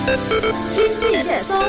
今日热搜。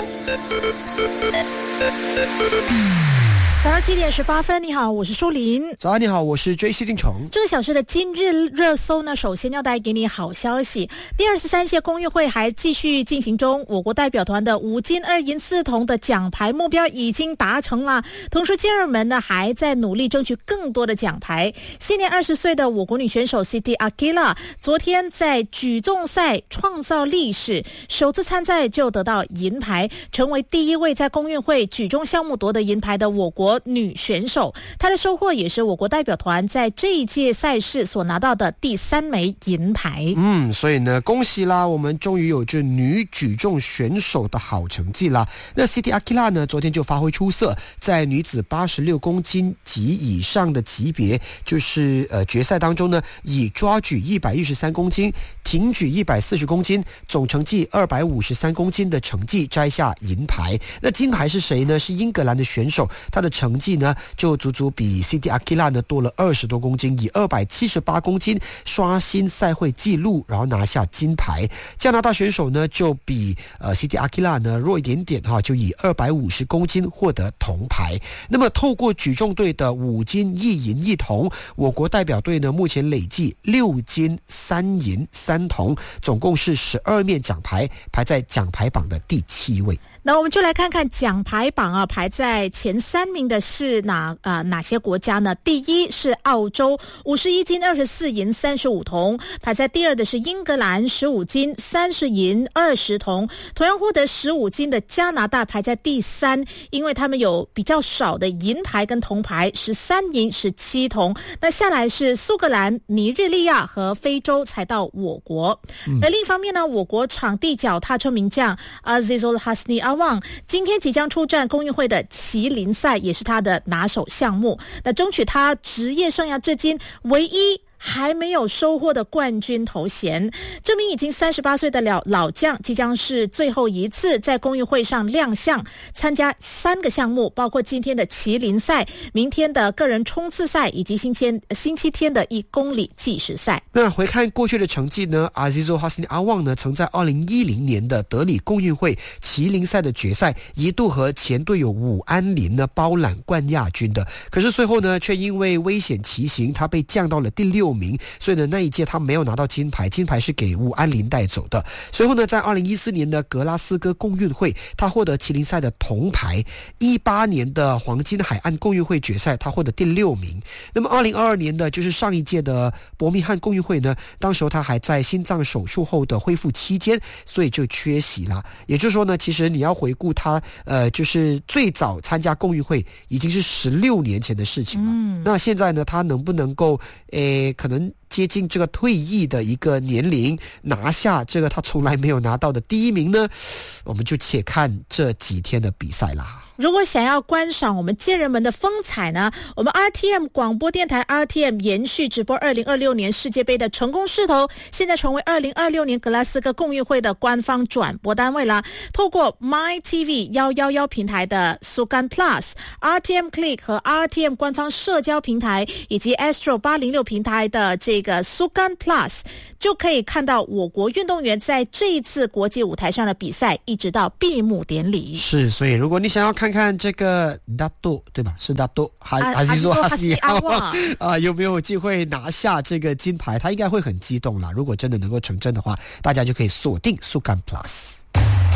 早上7点18分，你好，我是舒琳。 早安，你好，我是追西进城。 这个小时的今日热搜呢，首先要带给你好消息，第23届公运会还继续进行中，我国代表团的5金2银4铜的奖牌目标已经达成了，同时健儿们呢还在努力争取更多的奖牌。现年20岁的我国女选手 Siti Akila 昨天在举重赛创造历史，首次参赛就得到银牌，成为第一位在公运会举重项目夺得银牌的我国女选手。她的收获也是我国代表团在这一届赛事所拿到的第3枚银牌。 所以呢，恭喜啦，我们终于有这女举重选手的好成绩啦。那 Siti Akila 呢，昨天就发挥出色，在女子86公斤及以上的级别，就是决赛当中呢，以抓举113公斤、挺举140公斤，总成绩253公斤的成绩摘下银牌。那金牌是谁呢？是英格兰的选手，她的成绩呢就足足比 Siti Akila 呢多了20多公斤，以278公斤刷新赛会纪录，然后拿下金牌。加拿大选手呢就比Siti Akila 呢弱一点点哈，就以250公斤获得铜牌。那么透过举重队的5金1银1铜，我国代表队呢目前累计6金3银3铜，总共是12面奖牌，排在奖牌榜的第7位。 那我们就来看看奖牌榜啊，排在前3名的是哪些国家呢？第一是澳洲51金24银35铜，排在第2的是英格兰15金30银20铜，同样获得15金的加拿大排在第3，因为他们有比较少的银牌跟铜牌，13银17铜。那下来是苏格兰、尼日利亚和非洲才到我国。而另一方面呢，我国场地脚踏车名将Azizul Hasni Awang 今天即将出战公运会的麒麟赛，也是他的拿手项目，那争取他职业生涯至今唯一还没有收获的冠军头衔。这名已经38岁的老将即将是最后一次在公运会上亮相，参加3个项目，包括今天的麒麟赛、明天的个人冲刺赛以及星期天的1公里计时赛。 那回看过去的成绩呢， Azizul Hasni Awang 呢曾在2010年的德里公运会麒麟赛的决赛一度和前队友武安林呢包揽冠亚军的，可是随后呢却因为危险骑行，他被降到了第6名，所以呢那一届他没有拿到金牌，金牌是给武安林带走的。随后呢在2014年的格拉斯哥公运会他获得麒麟赛的铜牌，18年的黄金海岸公运会决赛他获得第6名。那么2022年的就是上一届的伯明翰公运会呢，当时候他还在心脏手术后的恢复期间，所以就缺席了。也就是说呢，其实你要回顾他就是最早参加公运会已经是16年前的事情了。那现在呢他能不能够可能接近这个退役的一个年龄，拿下这个他从来没有拿到的第1名呢？我们就且看这几天的比赛啦。 如果想要观赏我们健人们的风采呢，我们 RTM 广播电台 RTM 延续直播2026年世界杯的成功势头，现在成为2026年格拉斯哥共运会的官方转播单位啦。透过 MyTV 111平台的 Sukan Plus、RTM Click 和 RTM 官方社交平台，以及 Astro 806平台的这个 Sukan Plus， 就可以看到我国运动员在这一次国际舞台上的比赛，一直到闭幕典礼。 是，所以如果你想要看看这个 Dato 对吧？是 Dato 还是说 Hasni Awang 有没有机会拿下这个金牌？他应该会很激动啦。如果真的能够成真的话，大家就可以锁定 Sukan Plus。